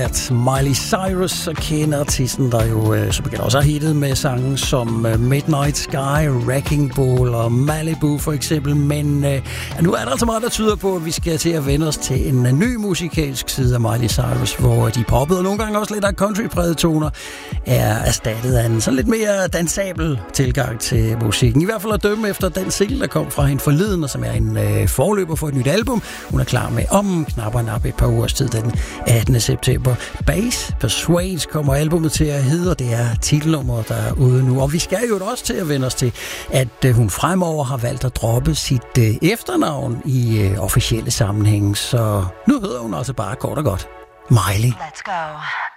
At Miley Cyrus kender artisten, der jo som bekendt også har hittet med sange som Midnight Sky, Wrecking Ball og Malibu for eksempel. Men nu er der altså meget, der tyder på, at vi skal til at vende os til en ny musikalsk side af Miley Cyrus, hvor de poppede og nogle gange også lidt af country-prægede toner er erstattet af en sådan lidt mere dansabel tilgang til musikken. I hvert fald at dømme efter den single, der kom fra hende forleden, og som er en forløber for et nyt album. Hun er klar med om knap og nap et par ugers tid den 18. september. Bass Persuade kommer albumet til at hedde, og det er titelnummeret, der er ude nu. Og vi skal jo også til at vende os til, at hun fremover har valgt at droppe sit efternavn i officielle sammenhæng. Så nu hedder hun altså bare kort og godt Miley. Let's go.